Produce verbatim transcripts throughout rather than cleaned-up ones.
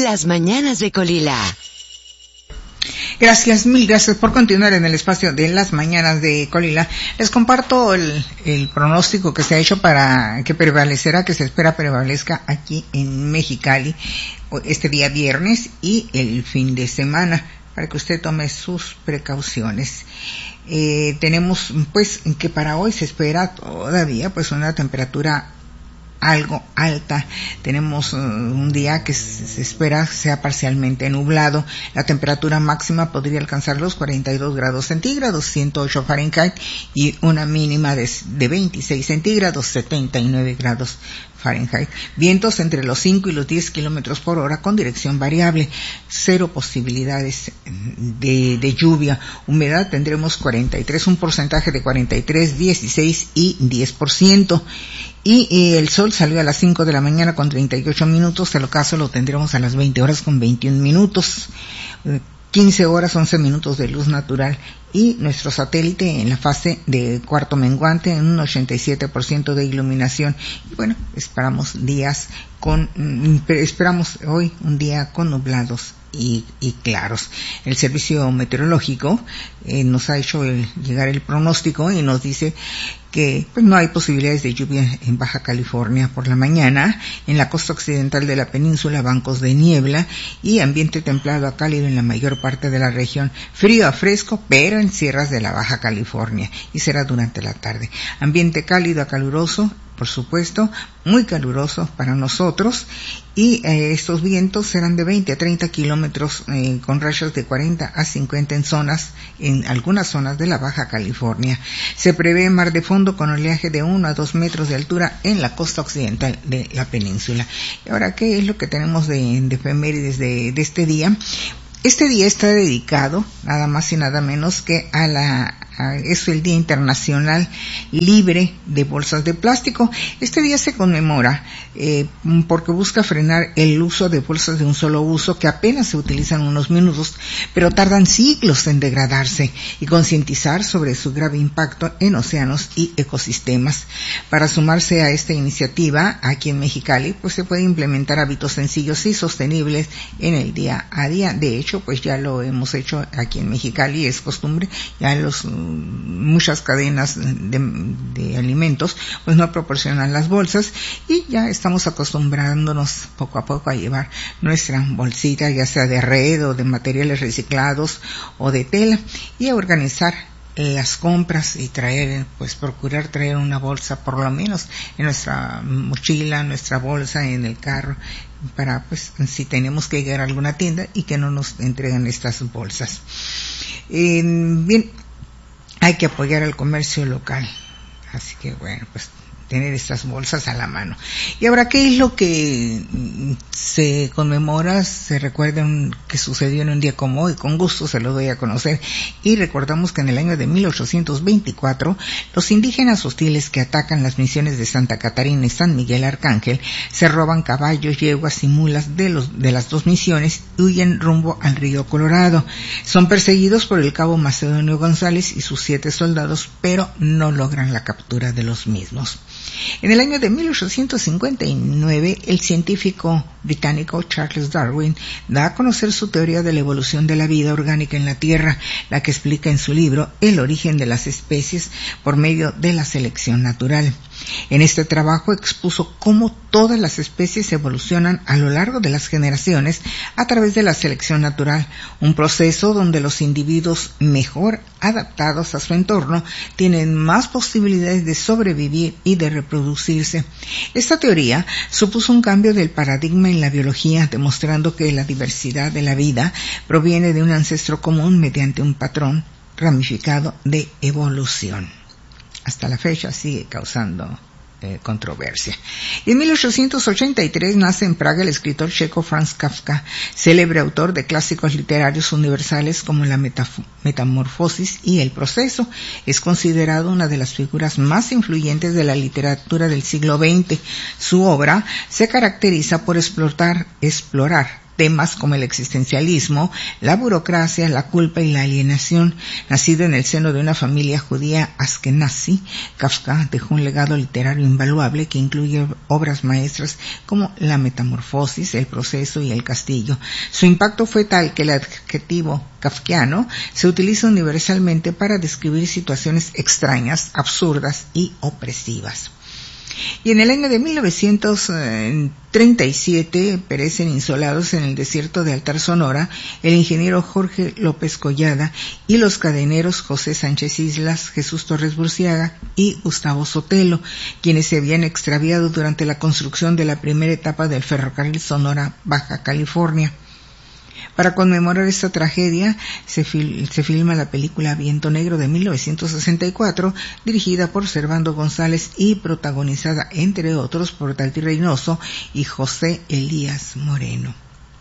Las mañanas de Colila. Gracias, mil gracias por continuar en el espacio de Las mañanas de Colila. Les comparto el, el pronóstico que se ha hecho para que prevalecerá, que se espera prevalezca aquí en Mexicali este día viernes y el fin de semana, para que usted tome sus precauciones. Eh, tenemos pues que para hoy se espera todavía pues una temperatura algo alta. Tenemos uh, un día que se espera sea parcialmente nublado. La temperatura máxima podría alcanzar los cuarenta y dos grados centígrados, ciento ocho Fahrenheit, y una mínima de, de veintiséis centígrados, setenta y nueve grados Fahrenheit. Vientos entre los cinco y los diez kilómetros por hora con dirección variable. Cero posibilidades de, de lluvia. Humedad tendremos cuarenta y tres, un porcentaje de cuarenta y tres, dieciséis y diez por ciento. Y, y el sol salió a las cinco de la mañana con treinta y ocho minutos. El ocaso lo tendremos a las veinte horas con veintiún minutos. quince horas, once minutos de luz natural. Y nuestro satélite en la fase de cuarto menguante en un ochenta y siete por ciento de iluminación. Y bueno, esperamos días con, esperamos hoy un día con nublados y, y claros. El servicio meteorológico eh, nos ha hecho el, llegar el pronóstico y nos dice que pues no hay posibilidades de lluvia en Baja California por la mañana. En la costa occidental de la península, bancos de niebla y ambiente templado a cálido en la mayor parte de la región. Frío a fresco, pero en sierras de la Baja California, y será durante la tarde. Ambiente cálido a caluroso, por supuesto, muy caluroso para nosotros, y eh, estos vientos serán de veinte a treinta kilómetros eh, con rachas de cuarenta a cincuenta en zonas, en algunas zonas de la Baja California. Se prevé mar de fondo con oleaje de uno a dos metros de altura en la costa occidental de la península. Y ahora, ¿qué es lo que tenemos de, de efemérides de, de este día? Este día está dedicado nada más y nada menos que a la a, es el Día Internacional Libre de Bolsas de Plástico. Este día se conmemora eh, porque busca frenar el uso de bolsas de un solo uso que apenas se utilizan unos minutos, pero tardan siglos en degradarse, y concientizar sobre su grave impacto en océanos y ecosistemas. Para sumarse a esta iniciativa, aquí en Mexicali, pues se puede implementar hábitos sencillos y sostenibles en el día a día. De hecho, pues ya lo hemos hecho aquí en Mexicali, es costumbre, ya los muchas cadenas de, de alimentos pues no proporcionan las bolsas, y ya estamos acostumbrándonos poco a poco a llevar nuestra bolsita, ya sea de red o de materiales reciclados o de tela, y a organizar las compras y traer, pues procurar traer una bolsa por lo menos en nuestra mochila, nuestra bolsa en el carro, para pues si tenemos que llegar a alguna tienda y que no nos entreguen estas bolsas. Eh, bien, hay que apoyar al comercio local, así que bueno, pues tener estas bolsas a la mano. Y ahora, ¿qué es lo que se conmemora? Se recuerda que sucedió en un día como hoy, con gusto se lo doy a conocer. Y recordamos que en el año de mil ochocientos veinticuatro, los indígenas hostiles que atacan las misiones de Santa Catarina y San Miguel Arcángel se roban caballos, yeguas y mulas de los de las dos misiones y huyen rumbo al río Colorado. Son perseguidos por el cabo Macedonio González y sus siete soldados, pero no logran la captura de los mismos. En el año de mil ochocientos cincuenta y nueve, el científico británico Charles Darwin da a conocer su teoría de la evolución de la vida orgánica en la Tierra, la que explica en su libro El origen de las especies por medio de la selección natural. En este trabajo expuso cómo todas las especies evolucionan a lo largo de las generaciones a través de la selección natural, un proceso donde los individuos mejor adaptados a su entorno tienen más posibilidades de sobrevivir y de reproducirse. Esta teoría supuso un cambio del paradigma en la biología, demostrando que la diversidad de la vida proviene de un ancestro común mediante un patrón ramificado de evolución. Hasta la fecha sigue causando eh, controversia. Y en mil ochocientos ochenta y tres nace en Praga el escritor checo Franz Kafka, célebre autor de clásicos literarios universales como La Metaf- Metamorfosis y El Proceso. Es considerado una de las figuras más influyentes de la literatura del siglo veinte. Su obra se caracteriza por explotar, explorar temas como el existencialismo, la burocracia, la culpa y la alienación. Nacido en el seno de una familia judía askenazi, Kafka dejó un legado literario invaluable que incluye obras maestras como La Metamorfosis, El Proceso y El Castillo. Su impacto fue tal que el adjetivo kafkiano se utiliza universalmente para describir situaciones extrañas, absurdas y opresivas. Y en el año de mil novecientos treinta y siete perecen insolados en el desierto de Altar Sonora el ingeniero Jorge López Collada y los cadeneros José Sánchez Islas, Jesús Torres Burciaga y Gustavo Sotelo, quienes se habían extraviado durante la construcción de la primera etapa del ferrocarril Sonora Baja California. Para conmemorar esta tragedia, se, fil- se filma la película Viento Negro de mil novecientos sesenta y cuatro, dirigida por Servando González y protagonizada, entre otros, por Tati Reynoso y José Elías Moreno.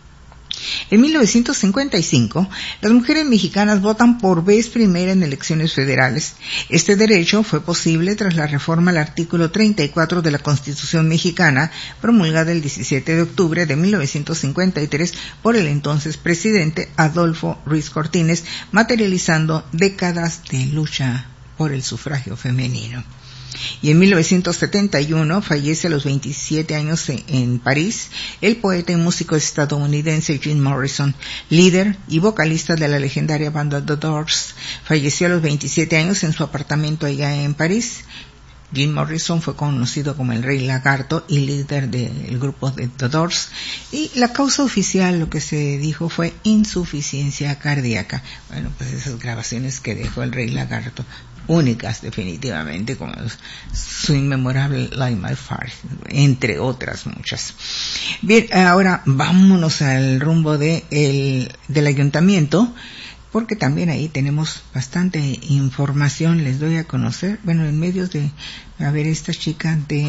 En mil novecientos cincuenta y cinco, las mujeres mexicanas votan por vez primera en elecciones federales. Este derecho fue posible tras la reforma al artículo treinta y cuatro de la Constitución mexicana, promulgada el diecisiete de octubre de mil novecientos cincuenta y tres por el entonces presidente Adolfo Ruiz Cortines, materializando décadas de lucha por el sufragio femenino. Y en mil novecientos setenta y uno fallece a los veintisiete años en París el poeta y músico estadounidense Jim Morrison, líder y vocalista de la legendaria banda The Doors. Falleció a los veintisiete años en su apartamento allá en París. Jim Morrison fue conocido como el Rey Lagarto y líder del grupo de The Doors, y la causa oficial, lo que se dijo, fue insuficiencia cardíaca. Bueno, pues esas grabaciones que dejó el Rey Lagarto, únicas definitivamente, como su inmemorable Light My Fire, entre otras muchas. Bien, ahora vámonos al rumbo de el, del ayuntamiento, porque también ahí tenemos bastante información. Les doy a conocer, bueno, en medios de, a ver, esta chica de,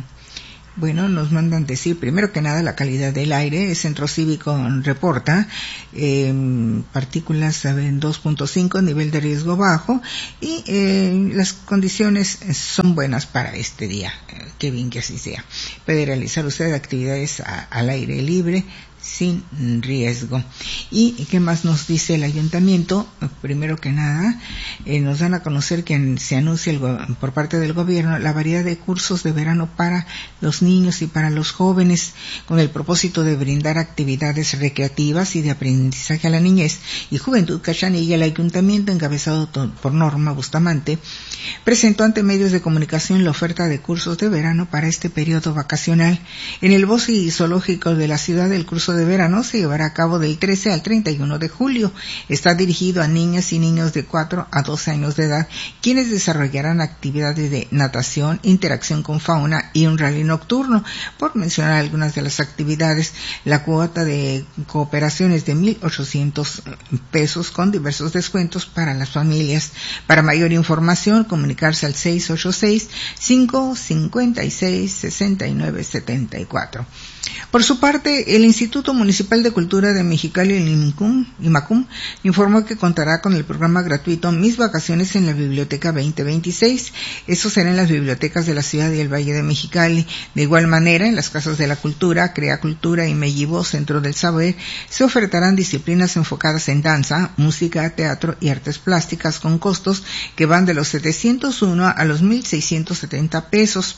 bueno, nos mandan decir, primero que nada, la calidad del aire. El Centro Cívico reporta eh, partículas en dos punto cinco, nivel de riesgo bajo, y eh, las condiciones son buenas para este día. Eh, qué bien que así sea. Puede realizar usted actividades a, al aire libre, sin riesgo. ¿Y qué más nos dice el ayuntamiento? Primero que nada, eh, nos dan a conocer que se anuncia el go- por parte del gobierno la variedad de cursos de verano para los niños y para los jóvenes, con el propósito de brindar actividades recreativas y de aprendizaje a la niñez y juventud cachanilla. El ayuntamiento, encabezado to- por Norma Bustamante, presentó ante medios de comunicación la oferta de cursos de verano para este periodo vacacional. En el bosque y zoológico de la ciudad, el curso de verano se llevará a cabo del trece al treinta y uno de julio. Está dirigido a niñas y niños de cuatro a doce años de edad, quienes desarrollarán actividades de natación, interacción con fauna y un rally nocturno. Por mencionar algunas de las actividades, la cuota de cooperación es de mil ochocientos pesos con diversos descuentos para las familias. Para mayor información, comunicarse al seis ocho seis, cinco cinco seis, seis nueve siete cuatro. Por su parte, el Instituto Municipal de Cultura de Mexicali, el IMACUM, IMACUM, informó que contará con el programa gratuito Mis Vacaciones en la Biblioteca veinte veintiséis. Eso será en las bibliotecas de la ciudad y el Valle de Mexicali. De igual manera, en las Casas de la Cultura, Crea Cultura y Mellivo, Centro del Saber, se ofertarán disciplinas enfocadas en danza, música, teatro y artes plásticas con costos que van de los setecientos uno a los mil seiscientos setenta pesos.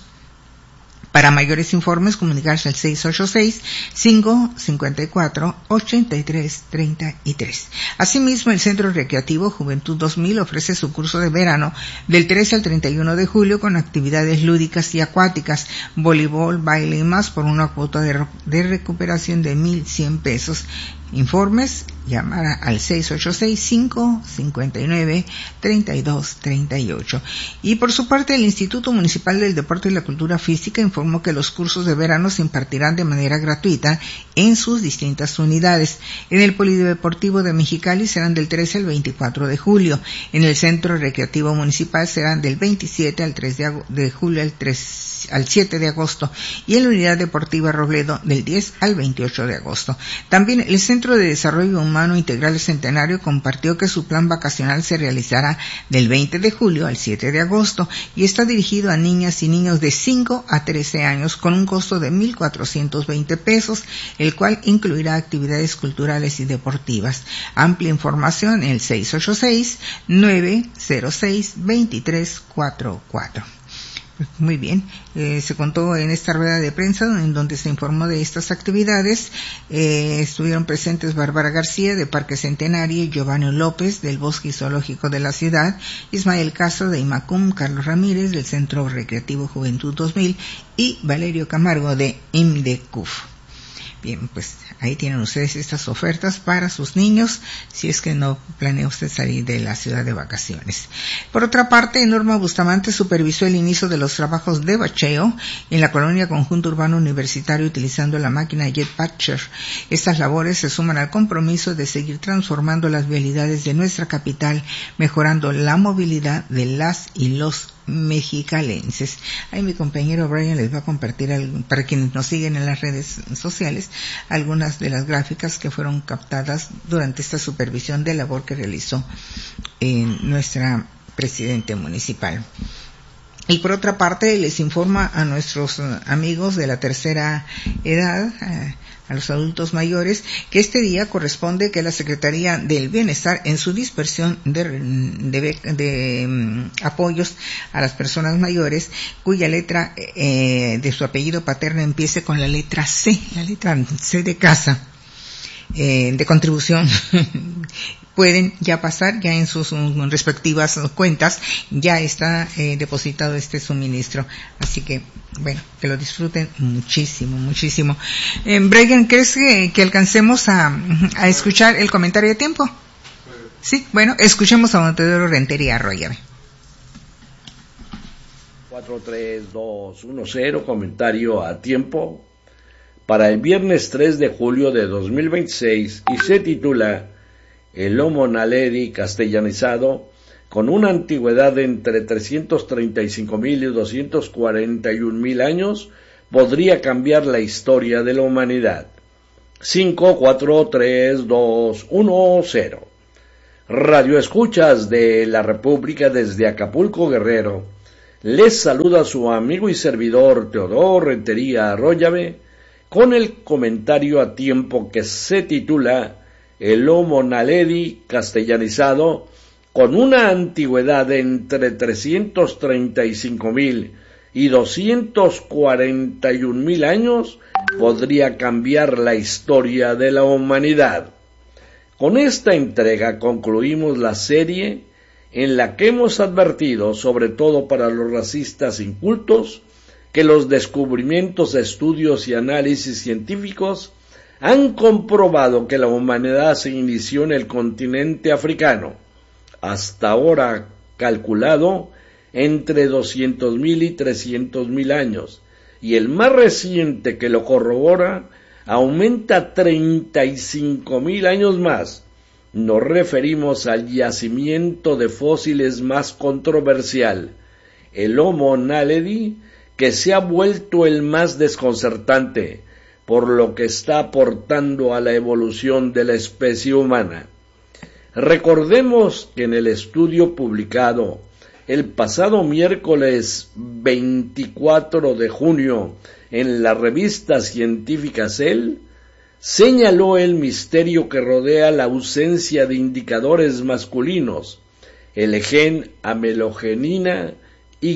Para mayores informes, comunicarse al seis ocho seis, cinco cinco cuatro, ocho tres tres tres. Asimismo, el Centro Recreativo Juventud dos mil ofrece su curso de verano del trece al treinta y uno de julio con actividades lúdicas y acuáticas, voleibol, baile y más por una cuota de, de recuperación de mil cien pesos. Informes, llamar al seis ocho seis, cinco cinco nueve, tres dos tres ocho. Y por su parte, el Instituto Municipal del Deporte y la Cultura Física informó que los cursos de verano se impartirán de manera gratuita en sus distintas unidades. En el Polideportivo de Mexicali serán del trece al veinticuatro de julio. En el Centro Recreativo Municipal serán del veintisiete al tres de julio al tres al siete de agosto y en la Unidad Deportiva Robledo del diez al veintiocho de agosto. También el Centro de Desarrollo Humano Integral Centenario compartió que su plan vacacional se realizará del veinte de julio al siete de agosto y está dirigido a niñas y niños de cinco a trece años con un costo de mil cuatrocientos veinte pesos, el cual incluirá actividades culturales y deportivas. Amplia información en el seis ocho seis, nueve cero seis, dos tres cuatro cuatro. Muy bien, eh, se contó en esta rueda de prensa en donde se informó de estas actividades. Eh, estuvieron presentes Bárbara García de Parque Centenario, Giovanni López del Bosque Zoológico de la Ciudad, Ismael Castro de IMACUM, Carlos Ramírez del Centro Recreativo Juventud dos mil y Valerio Camargo de IMDECUF. Bien, pues ahí tienen ustedes estas ofertas para sus niños, si es que no planea usted salir de la ciudad de vacaciones. Por otra parte, Norma Bustamante supervisó el inicio de los trabajos de bacheo en la colonia Conjunto Urbano Universitario utilizando la máquina Jetpatcher. Estas labores se suman al compromiso de seguir transformando las vialidades de nuestra capital, mejorando la movilidad de las y los mexicalenses. Ahí mi compañero Brian les va a compartir, algo, para quienes nos siguen en las redes sociales, algunas de las gráficas que fueron captadas durante esta supervisión de labor que realizó eh, nuestra presidente municipal. Y por otra parte, les informa a nuestros amigos de la tercera edad, eh, a los adultos mayores, que este día corresponde que la Secretaría del Bienestar, en su dispersión de, de, de, de um, apoyos a las personas mayores, cuya letra eh, de su apellido paterno empiece con la letra C, la letra C de casa, eh, de contribución, pueden ya pasar, ya en sus um, respectivas cuentas, ya está eh, depositado este suministro. Así que, bueno, que lo disfruten muchísimo, muchísimo. Eh, Brian, ¿crees que, que alcancemos a, a escuchar el comentario de tiempo? Sí, bueno, escuchemos a Montedoro Rentería Arroyave. cuatro tres dos uno cero, comentario a tiempo para el viernes tres de julio de dos mil veintiséis y se titula El Lomo Naledi castellanizado, con una antigüedad de entre trescientos treinta y cinco mil y doscientos cuarenta y un mil años, podría cambiar la historia de la humanidad. cinco cuatro tres dos uno cero. Radio Escuchas de la República desde Acapulco, Guerrero. Les saluda su amigo y servidor Teodoro Rentería Arroyave con el comentario a tiempo que se titula El Lomo Naledi castellanizado, con una antigüedad de entre trescientos treinta y cinco mil y doscientos cuarenta y un mil años, podría cambiar la historia de la humanidad. Con esta entrega concluimos la serie en la que hemos advertido, sobre todo para los racistas incultos, que los descubrimientos, estudios y análisis científicos han comprobado que la humanidad se inició en el continente africano, hasta ahora calculado entre doscientos mil y trescientos mil años, y el más reciente que lo corrobora aumenta treinta y cinco mil años más. Nos referimos al yacimiento de fósiles más controversial, el Homo naledi, que se ha vuelto el más desconcertante, por lo que está aportando a la evolución de la especie humana. Recordemos que en el estudio publicado el pasado miércoles veinticuatro de junio en la revista científica Cell, señaló el misterio que rodea la ausencia de indicadores masculinos, el gen amelogenina Y,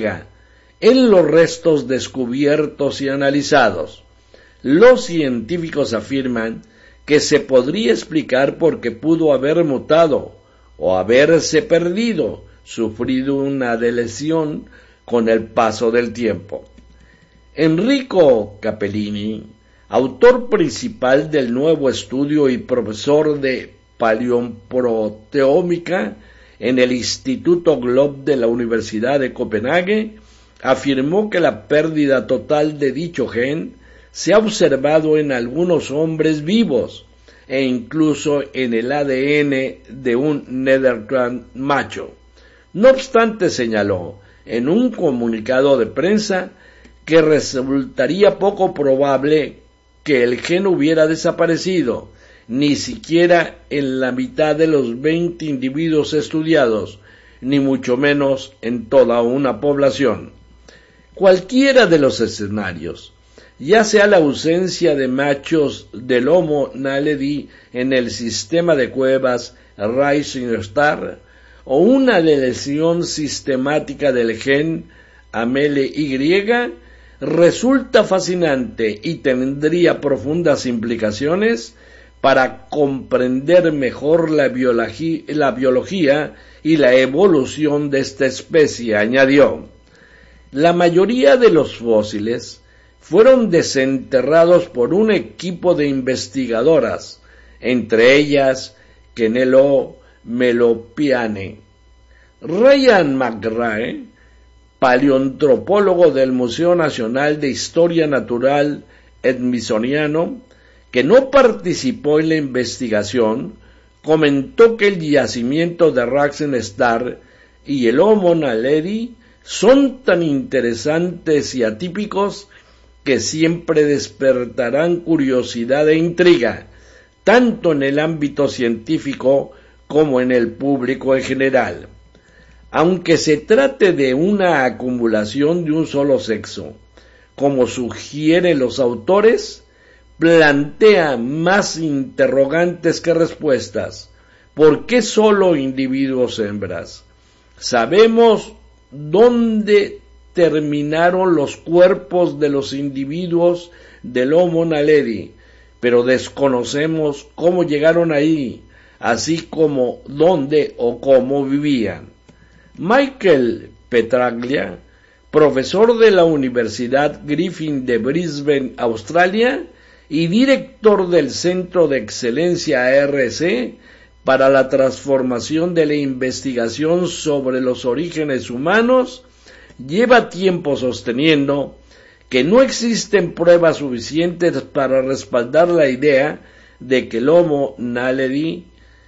en los restos descubiertos y analizados. Los científicos afirman que se podría explicar porque pudo haber mutado o haberse perdido, sufrido una deleción con el paso del tiempo. Enrico Capellini, autor principal del nuevo estudio y profesor de paleoproteómica en el Instituto Glob de la Universidad de Copenhague, afirmó que la pérdida total de dicho gen se ha observado en algunos hombres vivos e incluso en el A D N de un Neandertal macho. No obstante, señaló en un comunicado de prensa que resultaría poco probable que el gen hubiera desaparecido, ni siquiera en la mitad de los veinte individuos estudiados, ni mucho menos en toda una población. Cualquiera de los escenarios, ya sea la ausencia de machos del Homo naledi en el sistema de cuevas Rising Star, o una lesión sistemática del gen A M L Y, resulta fascinante y tendría profundas implicaciones para comprender mejor la biología, la biología y la evolución de esta especie, añadió. La mayoría de los fósiles fueron desenterrados por un equipo de investigadoras, entre ellas Kenelo Melopiane. Ryan McRae, paleoantropólogo del Museo Nacional de Historia Natural Smithsoniano, que no participó en la investigación, comentó que el yacimiento de Rising Star y el Homo naledi son tan interesantes y atípicos que siempre despertarán curiosidad e intriga, tanto en el ámbito científico como en el público en general. Aunque se trate de una acumulación de un solo sexo, como sugieren los autores, plantea más interrogantes que respuestas. ¿Por qué solo individuos hembras? Sabemos dónde terminaron los cuerpos de los individuos del Homo naledi, pero desconocemos cómo llegaron ahí, así como dónde o cómo vivían. Michael Petraglia, profesor de la Universidad Griffith de Brisbane, Australia, y director del Centro de Excelencia A R C para la transformación de la investigación sobre los orígenes humanos, lleva tiempo sosteniendo que no existen pruebas suficientes para respaldar la idea de que el Homo naledi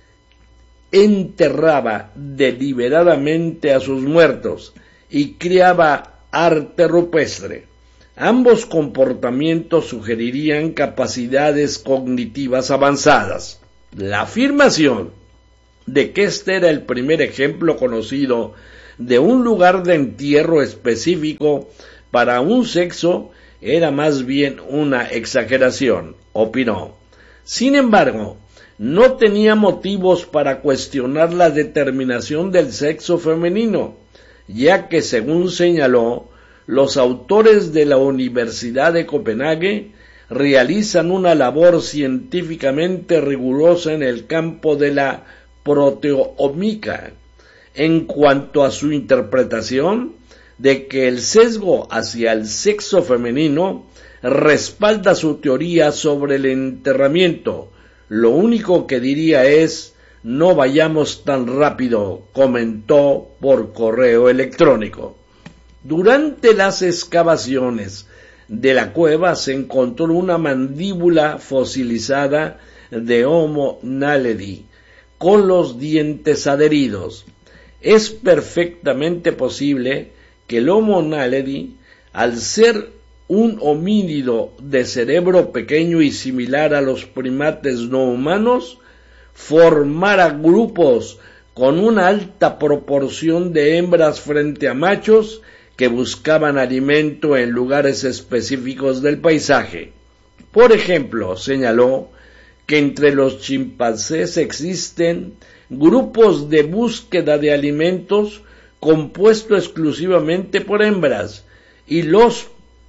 enterraba deliberadamente a sus muertos y criaba arte rupestre. Ambos comportamientos sugerirían capacidades cognitivas avanzadas. La afirmación de que este era el primer ejemplo conocido de un lugar de entierro específico para un sexo era más bien una exageración, opinó. Sin embargo, no tenía motivos para cuestionar la determinación del sexo femenino, ya que, según señaló, los autores de la Universidad de Copenhague realizan una labor científicamente rigurosa en el campo de la proteómica, en cuanto a su interpretación de que el sesgo hacia el sexo femenino respalda su teoría sobre el enterramiento. Lo único que diría es, no vayamos tan rápido, comentó por correo electrónico. Durante las excavaciones de la cueva se encontró una mandíbula fosilizada de Homo naledi, con los dientes adheridos. Es perfectamente posible que el Homo naledi, al ser un homínido de cerebro pequeño y similar a los primates no humanos, formara grupos con una alta proporción de hembras frente a machos que buscaban alimento en lugares específicos del paisaje. Por ejemplo, señaló que entre los chimpancés existen grupos de búsqueda de alimentos compuestos exclusivamente por hembras, y los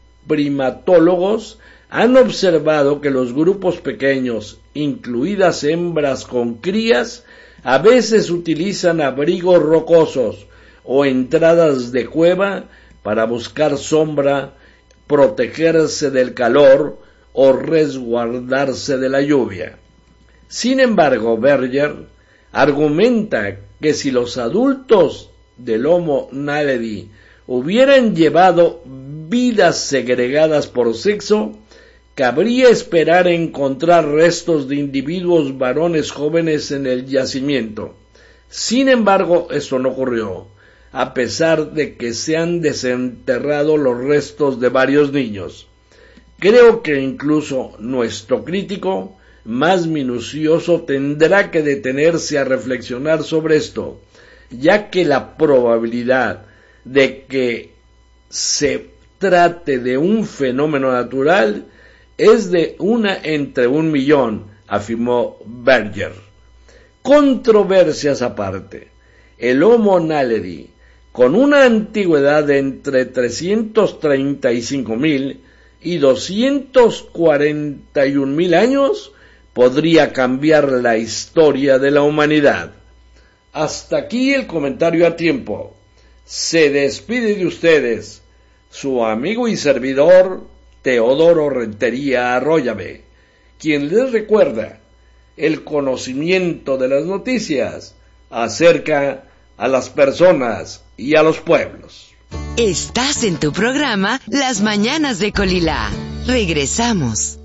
primatólogos han observado que los grupos pequeños, incluidas hembras con crías, a veces utilizan abrigos rocosos o entradas de cueva para buscar sombra, protegerse del calor o resguardarse de la lluvia. Sin embargo, Berger argumenta que si los adultos del Homo naledi hubieran llevado vidas segregadas por sexo, cabría esperar encontrar restos de individuos varones jóvenes en el yacimiento. Sin embargo, esto no ocurrió. a pesar de que se han desenterrado los restos de varios niños. Creo que incluso nuestro crítico más minucioso tendrá que detenerse a reflexionar sobre esto, ya que la probabilidad de que se trate de un fenómeno natural es de una entre un millón, afirmó Berger. Controversias aparte, el Homo naledi, con una antigüedad de entre trescientos treinta y cinco mil y doscientos cuarenta y un mil años, podría cambiar la historia de la humanidad. Hasta aquí el comentario a tiempo. Se despide de ustedes su amigo y servidor Teodoro Rentería Arroyave, quien les recuerda: el conocimiento de las noticias acerca a las personas y a los pueblos. Estás en tu programa Las Mañanas de Colila. Regresamos.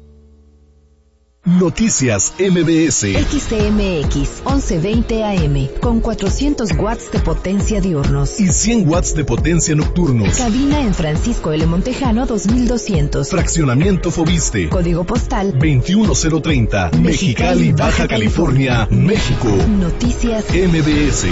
Noticias M B S. X T M X once veinte A M con cuatrocientos watts de potencia diurnos y cien watts de potencia nocturnos. Cabina en Francisco L. Montejano dos mil doscientos. Fraccionamiento Fobiste. Código postal veintiuno cero treinta. Mexicali, Baja California, México. Noticias M B S.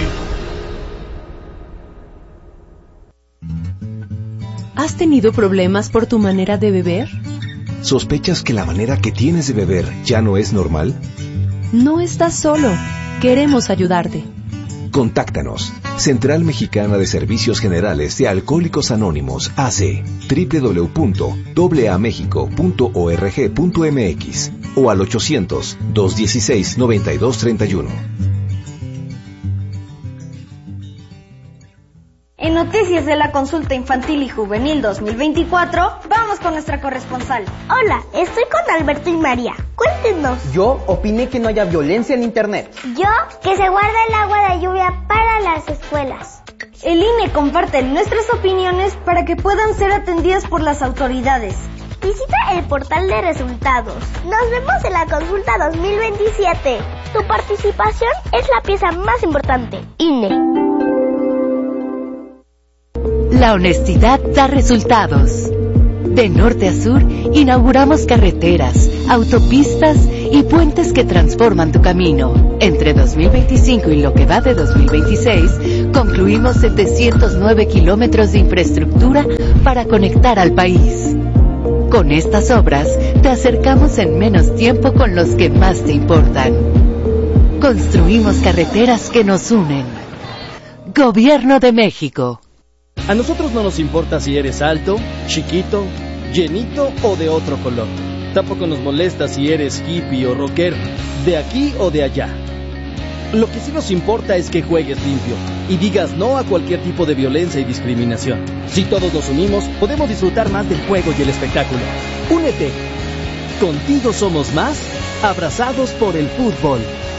¿Has tenido problemas por tu manera de beber? ¿Sospechas que la manera que tienes de beber ya no es normal? No estás solo. Queremos ayudarte. Contáctanos. Central Mexicana de Servicios Generales de Alcohólicos Anónimos, A C, doble u doble u doble u punto a mexico punto org punto m x o al ochocientos, dos dieciséis, noventa y dos treinta y uno. En Noticias de la Consulta Infantil y Juvenil dos mil veinticuatro, vamos con nuestra corresponsal. Hola, estoy con Alberto y María. Cuéntenos. Yo opiné que no haya violencia en Internet. Yo, que se guarde el agua de lluvia para las escuelas. El I N E comparte nuestras opiniones para que puedan ser atendidas por las autoridades. Visita el portal de resultados. Nos vemos en la consulta dos mil veintisiete. Tu participación es la pieza más importante. I N E. La honestidad da resultados. De norte a sur, inauguramos carreteras, autopistas y puentes que transforman tu camino. Entre dos mil veinticinco y lo que va de dos mil veintiséis, concluimos setecientos nueve kilómetros de infraestructura para conectar al país. Con estas obras, te acercamos en menos tiempo con los que más te importan. Construimos carreteras que nos unen. Gobierno de México. A nosotros no nos importa si eres alto, chiquito, llenito o de otro color. Tampoco nos molesta si eres hippie o rockero, de aquí o de allá. Lo que sí nos importa es que juegues limpio y digas no a cualquier tipo de violencia y discriminación. Si todos nos unimos, podemos disfrutar más del juego y el espectáculo. Únete. Contigo somos más, abrazados por el fútbol.